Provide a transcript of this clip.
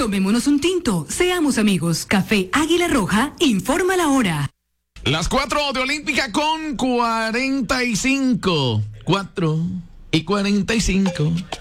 Tomémonos un tinto, seamos amigos. Café Águila Roja, informa la hora. Las 4 de Olímpica con 45. 4:45.